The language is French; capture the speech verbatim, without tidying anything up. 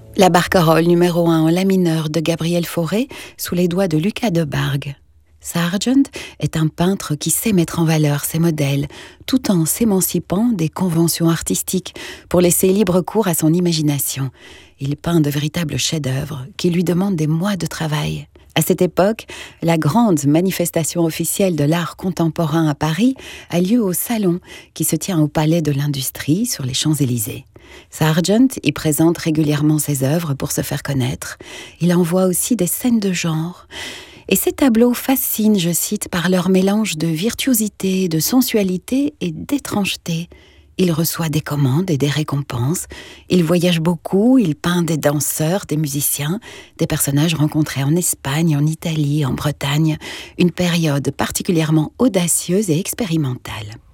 La barcarolle numéro un en la mineur de Gabriel Fauré sous les doigts de Lucas Debargue. Sargent est un peintre qui sait mettre en valeur ses modèles, tout en s'émancipant des conventions artistiques pour laisser libre cours à son imagination. Il peint de véritables chefs-d'œuvre qui lui demandent des mois de travail. À cette époque, la grande manifestation officielle de l'art contemporain à Paris a lieu au Salon, qui se tient au Palais de l'Industrie sur les Champs-Élysées. Sargent y présente régulièrement ses œuvres pour se faire connaître. Il envoie aussi des scènes de genre. Et ces tableaux fascinent, je cite, par leur mélange de virtuosité, de sensualité et d'étrangeté. Il reçoit des commandes et des récompenses. Il voyage beaucoup, il peint des danseurs, des musiciens, des personnages rencontrés en Espagne, en Italie, en Bretagne. Une période particulièrement audacieuse et expérimentale.